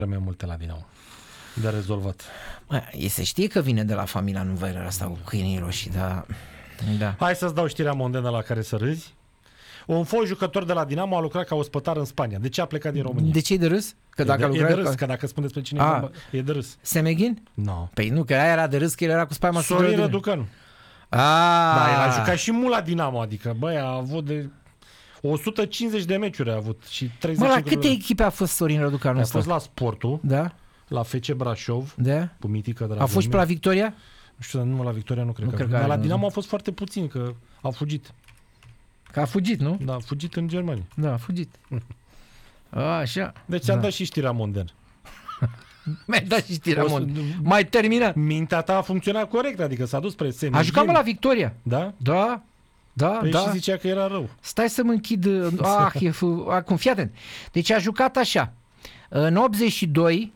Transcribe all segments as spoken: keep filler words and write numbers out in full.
mai multe la Dinamo de rezolvat. Bă, e să știe că vine de la familia Nuvelă asta cu câinii roșii, dar... Da. Hai să-ți dau știrea mondenă la care să râzi. Un fost jucător de la Dinamo a lucrat ca ospătar în Spania. De ce a plecat din România? De ce e de râs? Că e, dacă de, e de râs, ca... că dacă spun despre cine a, e, e de râs. Semeghin? Nu. No. Păi nu, că aia era de râs, că el era cu spaima. Sorin Răducanu. Ah. Da, el a jucat și mult la Dinamo, adică, băi, a avut de o sută cincizeci de meciuri a avut și treizeci. Mă, la câte echipe a fost Sorin Răducanu? A fost la Sportul, da? La F C Brașov, da? Cu Mitică de la A fost și pe la Victoria? Nu știu, nu la Victoria nu cred nu că. Cred că dar la nu, Dinamo nu. a fost foarte puțin, că a fugit. Că a fugit, nu? Da, a fugit în Germania. Da, a fugit. A, așa. Deci da. am dat și știrea mondenă. Mi-ai dat și știrea mondenă. Mai terminat. Mintea ta a funcționat corect, adică s-a dus spre Semeghin. A jucat mă la Victoria. Da? Da. Da, păi da. Și zicea că era rău. Stai să mă închid. Ah, e f... Acum, fii atent. Deci a jucat așa. În optzeci și doi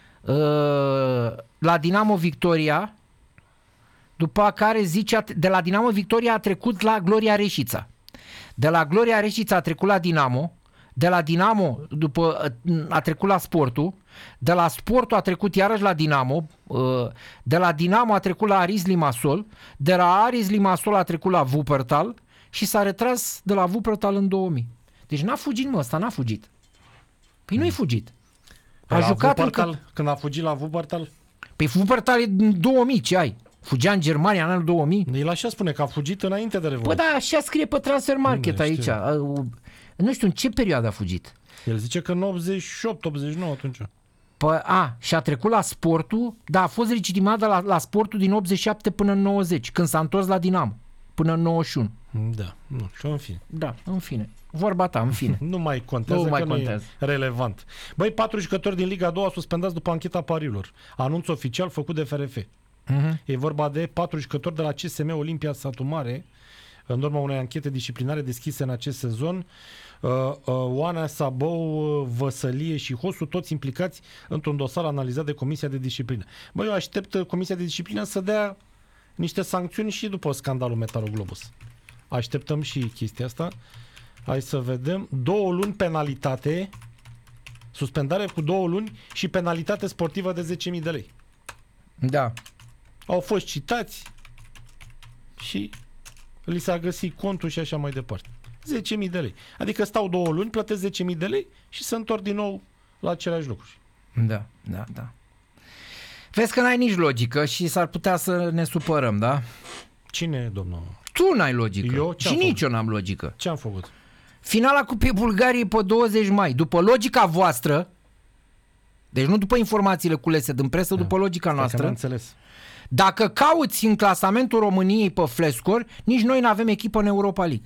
la Dinamo Victoria, după care zice, de la Dinamo Victoria a trecut la Gloria Reșița. De la Gloria Reșița a trecut la Dinamo, de la Dinamo după a trecut la Sportul, de la Sportul a trecut iarăși la Dinamo, de la Dinamo a trecut la Aris Limassol, de la Aris Limassol a trecut la Wuppertal și s-a retras de la Wuppertal în două mii. Deci n-a fugit, mă, ăsta n-a fugit. Păi nu-i fugit. A jucat încă... Când a fugit la Wuppertal? Păi Wuppertal e în două mii, ce ai? Fugea în Germania în anul două mii? El așa spune, că a fugit înainte de Revoluție. Păi da, așa scrie pe Transfer Market aici. Nu știu în ce perioadă a fugit. El zice că în optzeci și opt optzeci și nouă atunci. Păi, a, și a trecut la Sportul, dar a fost legitimat la, la Sportul din optzeci și șapte până în nouăzeci, când s-a întors la Dinamo, până în nouăzeci și unu. Da, nu știu, în fine. Da, în fine. Vorba ta, în fine. Nu mai contează, nu mai că contează. Nu e relevant. Băi, patru jucători din Liga a doua suspendați după ancheta pariurilor. Anunț oficial făcut de F R F. Uh-huh. E vorba de patru jucători de la C S M Olimpia Satu Mare, în urma unei anchete disciplinare deschise în acest sezon. Uh, uh, Oana, Sabou, Văsălie și Hosu, toți implicați într-un dosar analizat de Comisia de Disciplină. Băi, eu aștept Comisia de Disciplină să dea niște sancțiuni și după scandalul Metaloglobus. Așteptăm și chestia asta. Hai să vedem. Două luni penalitate, suspendare cu două luni și penalitate sportivă de zece mii de lei. Da. Au fost citați și li s-a găsit contul și așa mai departe. zece mii de lei. Adică stau două luni, plătesc zece mii de lei și se întorc din nou la aceleași lucruri. Da, da, da. Vezi că n-ai nici logică și s-ar putea să ne supărăm, da? Cine, domnul? Tu n-ai logică. Eu? Și nici eu n-am logică. Ce am făcut? Finala Cupei Bulgariei pe douăzeci mai. După logica voastră, deci nu după informațiile culese din presă, da. După logica noastră. Înțeles. Dacă cauți în clasamentul României pe Flescor, nici noi n-avem echipă în Europa League.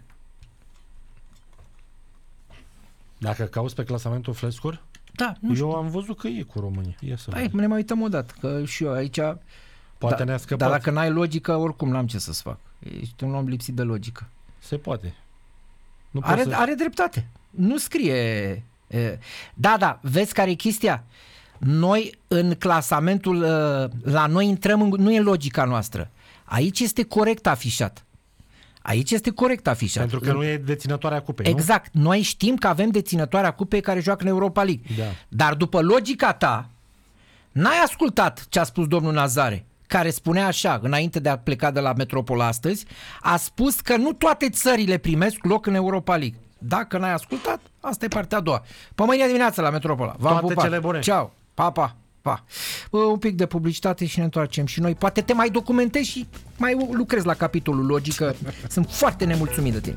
Dacă cauți pe clasamentul Flescor? Da, nu Eu știu. am văzut că e cu România. Ia să Hai, ne mai uităm o dată, că și eu aici... Poate da, ne-a scăpat. Dar dacă n-ai logică, oricum n-am ce să-ți fac. Ești un om lipsit de logică. Se poate. Nu are, să... are dreptate. Nu scrie... E... Da, da, vezi care e chestia? Noi în clasamentul... La noi intrăm în... Nu e logica noastră. Aici este corect afișat. Aici este corect afișat. Pentru că nu e deținătoarea cupei, exact. Nu? Noi știm că avem deținătoarea cupei care joacă în Europa League. Da. Dar după logica ta, n-ai ascultat ce a spus domnul Nazare, care spunea așa, înainte de a pleca de la Metropola astăzi, a spus că nu toate țările primesc loc în Europa League. Dacă n-ai ascultat, asta e partea a doua. Pe mâine dimineață la Metropola. V-am Toate pupat. cele bune. Ceau. Pa, pa. Pa. Un pic de publicitate și ne întoarcem și noi. Poate te mai documentezi și mai lucrezi la capitolul logică. Sunt foarte nemulțumit de tine.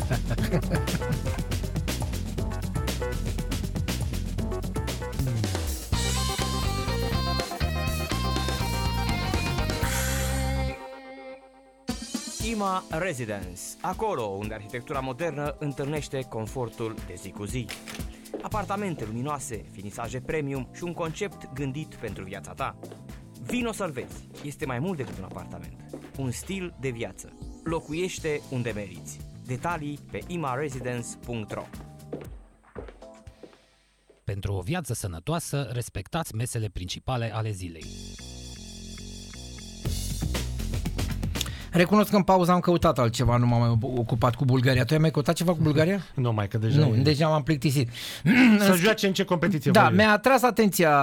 IMA Residence, acolo unde arhitectura modernă întâlnește confortul de zi cu zi. Apartamente luminoase, finisaje premium și un concept gândit pentru viața ta. Vino să-l vezi. Este mai mult decât un apartament. Un stil de viață. Locuiește unde meriți. Detalii pe ima residence punct ro. Pentru o viață sănătoasă, respectați mesele principale ale zilei. Recunosc că în pauză am căutat altceva, nu m-am mai ocupat cu Bulgaria. Tu ai mai căutat ceva cu Bulgaria? Nu mai, că deja... Nu, e... deja m-am plictisit. Să joace în ce competiție? Da, mi-a atras atenția